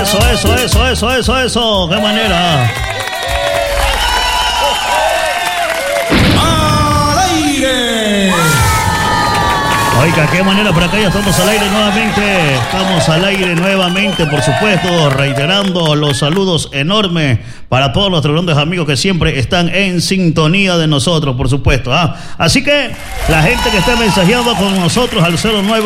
Eso. ¡Qué manera! ¡Al aire! Oiga, qué manera, por acá ya estamos al aire nuevamente. Estamos al aire nuevamente, por supuesto, reiterando los saludos enormes para todos nuestros grandes amigos que siempre están en sintonía de nosotros, por supuesto. Así que la gente que está mensajeando con nosotros al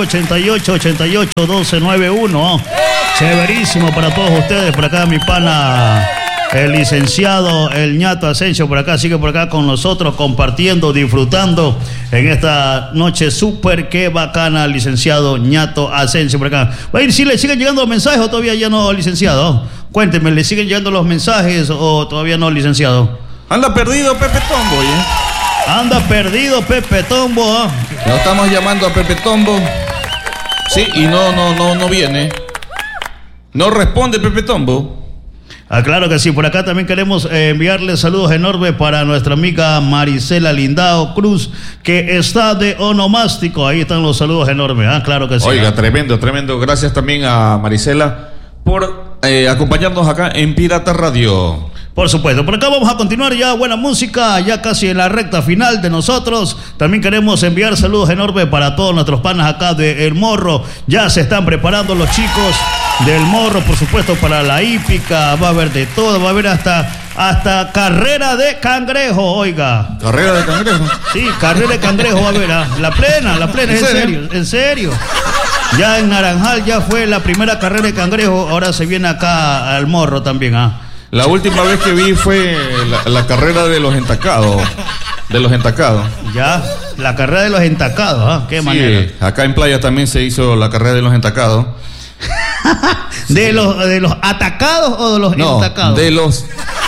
0988-88-1291. Chéverísimo para todos ustedes. Por acá mi pana, el licenciado, el ñato Asensio, por acá, sigue por acá con nosotros, compartiendo, disfrutando en esta noche súper que bacana, licenciado ñato Asensio, por acá. Va a ir, si le siguen llegando los mensajes o todavía ya no, licenciado. Cuénteme, ¿le siguen llegando los mensajes o todavía no, licenciado? Anda perdido Pepe Tombo, ¿eh? Anda perdido Pepe Tombo, ¿eh? Lo estamos llamando a Pepe Tombo. Sí, y no viene. No responde Pepe Tombo. Claro que sí, por acá también queremos enviarle saludos enormes para nuestra amiga Marisela Lindao Cruz, que está de onomástico. Ahí están los saludos enormes, claro que sí. Oiga, tremendo. Gracias también a Marisela por acompañarnos acá en Pirata Radio. Por supuesto, por acá vamos a continuar ya, buena música, ya casi en la recta final de nosotros. También queremos enviar saludos enormes para todos nuestros panas acá de El Morro. Ya se están preparando los chicos del Morro, por supuesto, para la hípica. Va a haber de todo, va a haber hasta carrera de cangrejo, oiga. ¿Carrera de cangrejo? Sí, carrera de cangrejo va a haber, la plena, en serio. Ya en Naranjal ya fue la primera carrera de cangrejo, ahora se viene acá al Morro también, La última vez que vi fue la carrera de los entacados. Ya, la carrera de los entacados, qué manera. Sí, acá en Playa también se hizo la carrera de los entacados. ¿De los atacados o de los entacados? De los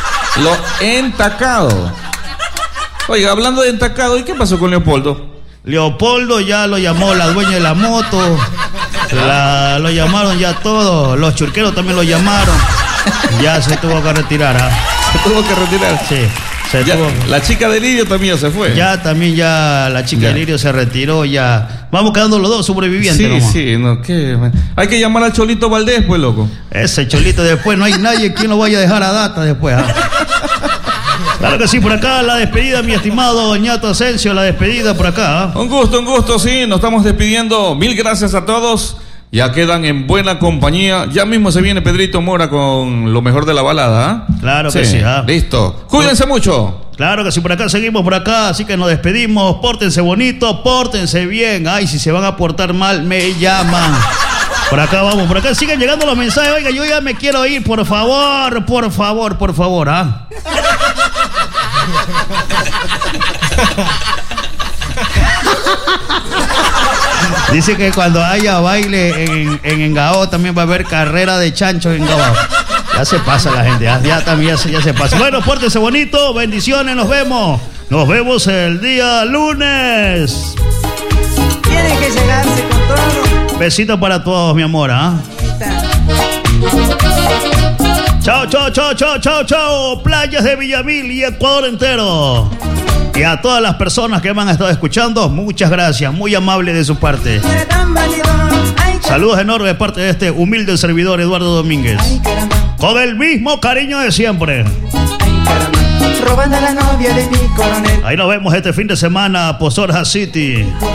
entacados. Oiga, hablando de entacados, ¿y qué pasó con Leopoldo? Leopoldo ya lo llamó la dueña de la moto. Lo llamaron ya todos. Los churqueros también lo llamaron. Ya se tuvo que retirar. ¿Se tuvo que retirar? Sí. La chica de Lirio también se fue. Ya la chica de Lirio se retiró. Ya vamos quedando los dos sobrevivientes. Sí, hay que llamar al Cholito Valdés, pues, loco. Ese Cholito después, no hay nadie quien lo vaya a dejar a data después. Claro que sí, por acá la despedida, mi estimado ñato Asensio, la despedida por acá. Un gusto, sí, nos estamos despidiendo. Mil gracias a todos. Ya quedan en buena compañía. Ya mismo se viene Pedrito Mora con lo mejor de la balada. Claro que sí. Listo. Cuídense mucho. Claro que sí, por acá seguimos por acá, así que nos despedimos. Pórtense bonito, pórtense bien. Ay, si se van a portar mal, me llaman. Por acá vamos, por acá siguen llegando los mensajes. Oiga, yo ya me quiero ir, por favor, Dice que cuando haya baile en Engao también va a haber carrera de chanchos en Engao. Ya se pasa la gente, ya se pasa. Bueno, pórtense bonito, bendiciones, nos vemos. Nos vemos el día lunes. Tiene que llegarse con todo. Besito para todos, mi amor, Chao. Playas de Villamil y Ecuador entero. Y a todas las personas que me han estado escuchando, muchas gracias, muy amable de su parte. Saludos enormes de parte de este humilde servidor Eduardo Domínguez. Con el mismo cariño de siempre. Robando a la novia de mi coronel. Ahí nos vemos este fin de semana, Pozorja City.